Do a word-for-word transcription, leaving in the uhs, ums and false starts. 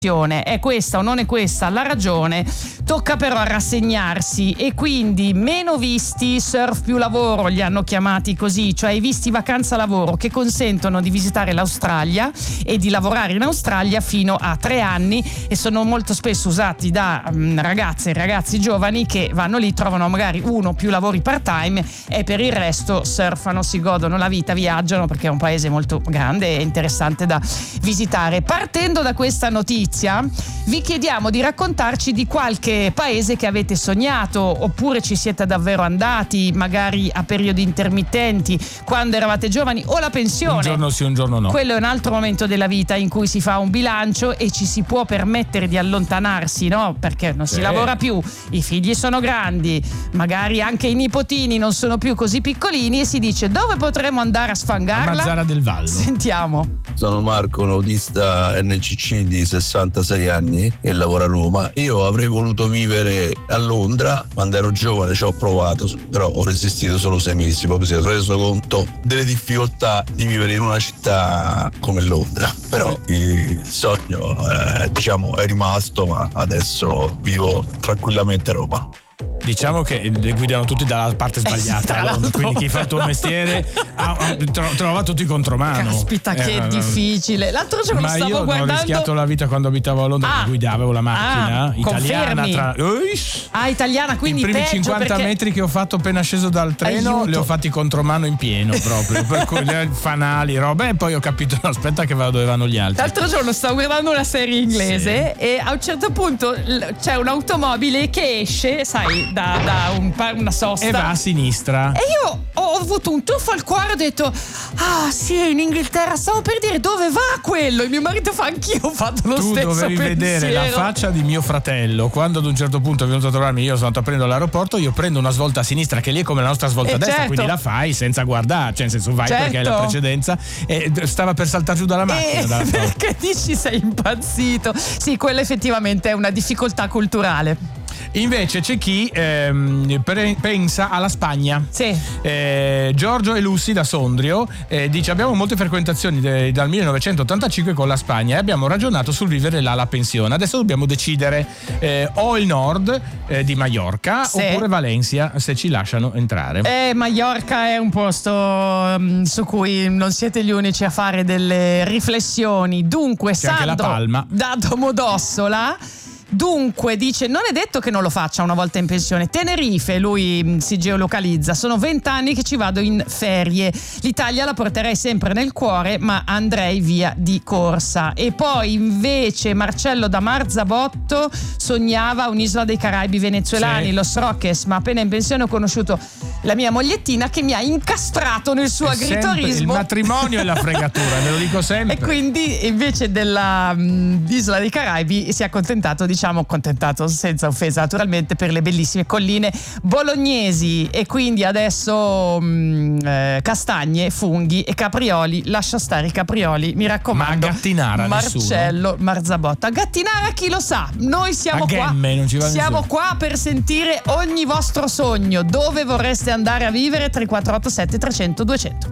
È questa o non è questa la ragione? Tocca però rassegnarsi, e quindi meno visti, surf più lavoro li hanno chiamati così, cioè i visti vacanza lavoro, che consentono di visitare l'Australia e di lavorare in Australia fino a tre anni, e sono molto spesso usati da um, ragazze e ragazzi giovani che vanno lì, trovano magari uno o più lavori part time e per il resto surfano, si godono la vita, viaggiano, perché è un paese molto grande e interessante da visitare. Partendo da questa notizia, vi chiediamo di raccontarci di qualche paese che avete sognato, oppure ci siete davvero andati, magari a periodi intermittenti, quando eravate giovani, o la pensione. Un giorno sì, un giorno no. Quello è un altro momento della vita in cui si fa un bilancio e ci si può permettere di allontanarsi, no? Perché non si sì. lavora più, i figli sono grandi, magari anche i nipotini non sono più così piccolini, e si dice: dove potremmo andare a sfangarla? A Mazzara del Vallo. Sentiamo. Sono Marco, un autista N C C di sessantasei anni e lavoro a Roma. Io avrei voluto vivere a Londra quando ero giovane, ci ho provato, però ho resistito solo sei mesi, poi mi sono reso conto delle difficoltà di vivere in una città come Londra. Però il sogno eh, diciamo è rimasto, ma adesso vivo tranquillamente a Roma. Diciamo che le guidano tutti dalla parte sbagliata, eh, Londra, quindi chi fa il tuo mestiere ha, ha, trova tutti contromano. Caspita, che eh, difficile. L'altro giorno ma stavo io guardando. non ho rischiato la vita quando abitavo a Londra, ah, guidavo, avevo la macchina ah, italiana tra... ah italiana, quindi i primi peggio, cinquanta perché... metri che ho fatto appena sceso dal treno. Aiuto. Li ho fatti contromano in pieno proprio, per cui fanali, roba, e poi ho capito, no, aspetta che vado dove vanno gli altri. L'altro giorno stavo guardando una serie inglese, sì, e a un certo punto c'è un'automobile che esce, sai, da, da un una sosta e va a sinistra, e io ho avuto un tuffo al cuore, ho detto: ah sì, in Inghilterra, stavo per dire dove va quello, e mio marito fa: anch'io ho fatto lo tu stesso dovevi pensiero. Vedere la faccia di mio fratello quando ad un certo punto è venuto a trovarmi, io sono andato a prendere all'aeroporto, io prendo una svolta a sinistra che lì è come la nostra svolta eh a destra, certo. quindi la fai senza guardare, cioè nel senso vai, certo, perché hai la precedenza, e stava per saltare giù dalla macchina, eh, dalla perché dici sei impazzito. Sì, quella effettivamente è una difficoltà culturale. Invece c'è chi ehm, pre- pensa alla Spagna. Sì. Eh, Giorgio e Lucy da Sondrio eh, dice: abbiamo molte frequentazioni de- dal millenovecentottantacinque con la Spagna e abbiamo ragionato sul vivere là la pensione. Adesso dobbiamo decidere eh, o il nord eh, di Maiorca, sì, oppure Valencia, se ci lasciano entrare. Eh, Maiorca è un posto um, su cui non siete gli unici a fare delle riflessioni. Dunque, c'è anche la Sandro Palma da Domodossola dunque dice: non è detto che non lo faccia una volta in pensione. Tenerife, lui mh, si geolocalizza, sono vent'anni che ci vado in ferie, l'Italia la porterei sempre nel cuore, ma andrei via di corsa. E poi invece Marcello da Marzabotto sognava un'isola dei Caraibi venezuelani, sì, Los Roques, ma appena in pensione ho conosciuto la mia mogliettina che mi ha incastrato nel suo è agriturismo. Il matrimonio e la fregatura, ve lo dico sempre. E quindi invece della mh, isola dei Caraibi si è accontentato, diciamo accontentato senza offesa naturalmente, per le bellissime colline bolognesi. E quindi adesso mh, eh, castagne, funghi e caprioli. Lascia stare i caprioli, mi raccomando. Ma a Gattinara Marcello nessuno? Marzabotta. A Gattinara chi lo sa, noi siamo a qua Gemme, non ci va siamo nessuno. qua per sentire ogni vostro sogno. Dove vorreste andare a vivere? tre quattro otto sette tre zero zero due zero zero.